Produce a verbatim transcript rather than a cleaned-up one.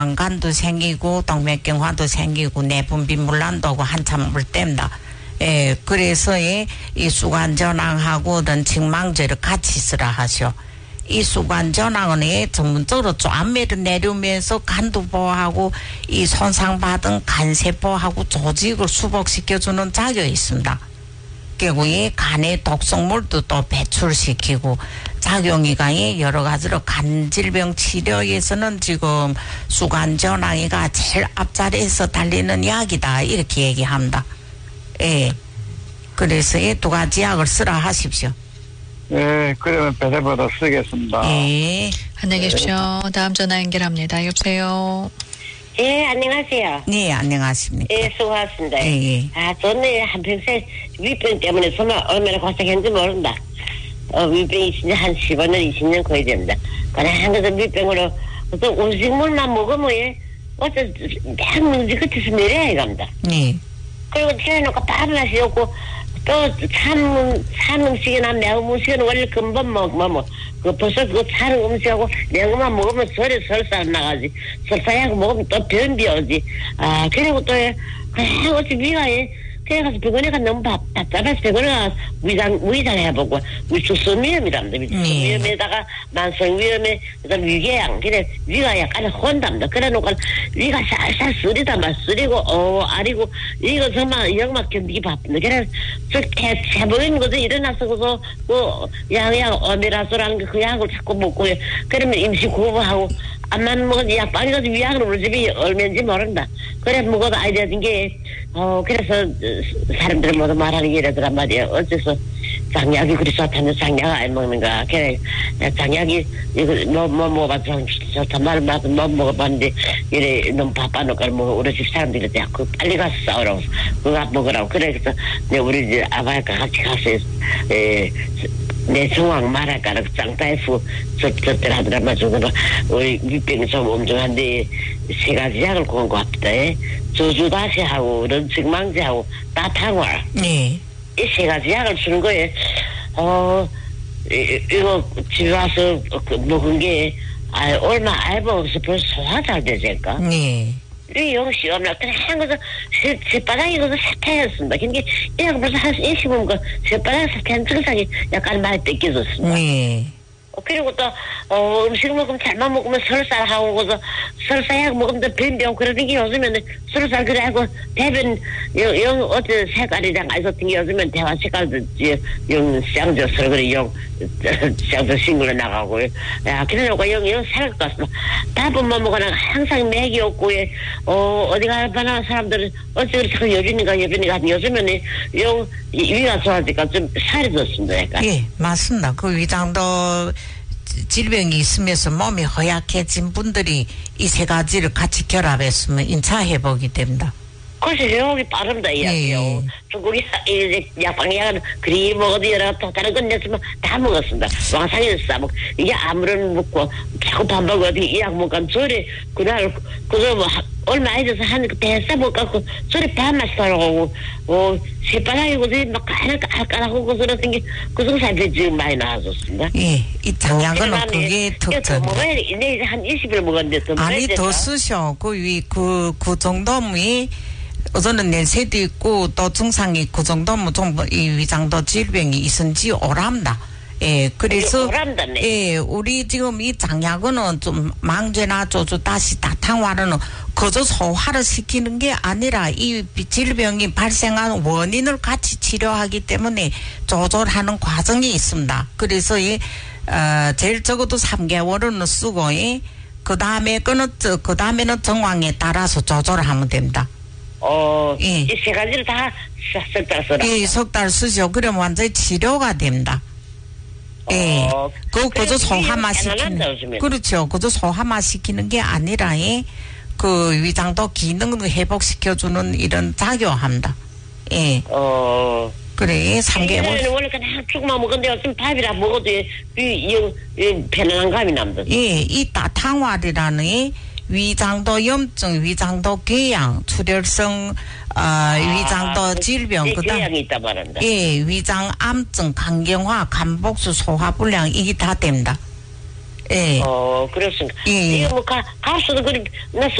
간도 생기고 동맥경화도 생기고 내분비문란도 하고 한참 물 뗍니다. 예, 그래서 이, 이 수관전왕하고 어떤 칭망제를 같이 쓰라 하셔. 이 수관전왕은 예, 전문적으로 쫙매를 내려오면서 간도 보호하고 이 손상받은 간세포하고 조직을 수복시켜주는 작용이 있습니다. 그리고 이 간의 독성물도 또 배출시키고 작용이가 여러 가지로 간질병 치료에서는 지금 수관전왕이가 제일 앞자리에서 달리는 약이다 이렇게 얘기합니다. 예. 그래서 이 두 가지 약을 쓰라 하십시오. 예, 그러면 배려받아 쓰겠습니다. 예. 안녕히 계십시오. 다음 전화 연결합니다. 여보세요. 예, 안녕하세요. 네, 안녕하십니까. 예, 수고하셨습니다. 예, 예. 아, 저는 한평생 위병 때문에 정말 얼마나 고생했는지 모른다. 어, 위병이 진짜 한 십오 년, 이십 년 거의 됩니다. 그냥 항상 위병으로, 또 음식물만 먹으면, 예, 어째, 막 문제 끝에서 내려야 갑니다. 네. 그리고 튀어놓고 밥 맛이 없고, 또, 참, 산 음식이나 매운 음식은 원래 근본 먹, 뭐, 뭐, 그 벌써 그 찬 음식하고 매운 것만 먹으면 설에 설사 나가지. 설사하고 먹으면 또 변비 오지. 아, 그리고 또, 그냥 어찌 위가, 그래 가서 병원에 가 너무 밥, 답답해서 병원에 가 위장, 위장 해보고, 위축성 위험이랍니다. 위축성 네. 위험에다가 만성 위험에, 그다음 위궤양, 그래, 위가 약간 혼답니다. 그래 놓고 위가 살살 쓰리다 말 쓰리고, 어, 아리고, 이거 정말 영막 견디기 바쁜데. 그래, 저, 개, 해보이는 거죠. 일어나서 그거, 그, 약, 약, 오메라소라는 그 약을 자꾸 먹고, 그러면 임시 구호하고, 암만 먹어도 약 빨리 가서 위약으로 우리 집이 얼마인지 모른다. 그래 먹어도 아이 되는 게, 어, 그래서 사람들 모두 말하는 게 이러더란 말이야. 어째서 장약이 그리 좋다면 장약 안 먹는가. 그래, 장약이, 이거 뭐, 뭐 먹어봐도 좋단 말을 뭐 먹어봤는데, 이래 너무 바빠놓고 뭐 우리 집 사람들이 자꾸 빨리 가서 싸우라고, 그거 먹으라고. 그래, 그래서 우리 이제 아바이가 같이 가서, 에, 내 중앙 말할까라 짱따이프 저들 하더란 말이죠. 우리 위병이 좀 엄중한데 세 가지 약을 공급합니다. 저주다시하고 런칭망제하고 따탕화 네. 이 세 가지 약을 주는 거에 어 이, 이거 집에 와서 먹은 게 아, 얼마 알바 없어 벌써 소화 잘 되니까. 네. 이 영시 없나 그냥 한 것은 쇠바닥이 그거 사태였습니다. 근데 이거 벌써 한 일십 분 그 쇠바닥 사태한 증상이 약간 많이 뺏겨졌습니다. 네. 어, 그리고 또 어, 음식 먹으면 잘못 먹으면 설사하고 그래서 설사약 먹으면 또 변병 그러는 게 요즘에는 설사 그래 하고 대변 영, 영 어떤 색깔이랑 있었던 게 요즘엔 대화 색깔도 영 쌍져서 그래 영 쌍져 싱글로 나가고 야 그래놓고 영 영 살을 것 같습니다. 밥은만 먹으나 항상 맥이 없고 어 어디 가나 사람들은 어째 그렇게 자꾸 여빈이가 여빈이가 하는 요즘에는 영 위가 좋아지니까 좀 살이 졌습니다. 약간. 예, 맞습니다. 그 위장도 질병이 있으면서 몸이 허약해진 분들이 이 세 가지를 같이 결합했으면 인차 회복이 됩니다. 그래서 회복이 빠릅니다, 이야기요. 예. 중국이 이제 약방약은 그리 먹어도 여러 또 다른 건 냈지만 다 먹었습니다. 왕상에서 싸먹고 이게 아무런 먹고 자꾸 밥 먹어 어디 이약 먹고 저리 그날 그거 뭐 얼마 있어서 한 대싸 못 갖고 저리 밥 마시더라고 어 새바닥이고 막 깔깔하고 그러던 게그 정도에 지금 많이 나아졌습니다. 예, 이 장약은 그게 특징. 먹어야 돼. 이제 한 이십 일 먹었는데 더 아니 더 쓰셔. 그 위 그 그 정도면 어저는 내세도 있고 또 증상이 그 정도면 좀 이 위장도 질병이 있은지 오랍니다. 예, 그래서 예, 우리 지금 이 장약은 좀 망제나 조주 다시 다탕화는 거저 소화를 시키는 게 아니라 이 질병이 발생한 원인을 같이 치료하기 때문에 조절하는 과정이 있습니다. 그래서 이 어, 제일 적어도 삼 개월은 쓰고 예, 그 다음에 그는 그 다음에는 정황에 따라서 조절을 하면 됩니다. 어, 예. 이 세 가지를 다 석 달 써라. 예, 석 달 쓰죠. 그러면 완전히 치료가 됩니다. 예. 어, 그, 그저 소화만 시키는. 요즘에는. 그렇죠. 그저 소화만 시키는 게 아니라, 예. 그 위장도 기능을 회복시켜주는 이런 작용합니다. 예. 어. 그래, 삼 개월. 원래 그냥 죽만 먹었는데 요즘 밥이라 먹어도 이, 이, 이, 편안한 감이 납니다. 예, 이 따탕활이라는 이 위장도 염증, 위장도 궤양, 출혈성, 어, 아, 위장도 질병, 그 다음. 있다 말한다. 예, 위장암증, 간경화, 간복수, 소화불량, 이게 다 됩니다. 예. 어, 그렇습니까? 예, 예. 이게 뭐, 가, 가수도 그리, 나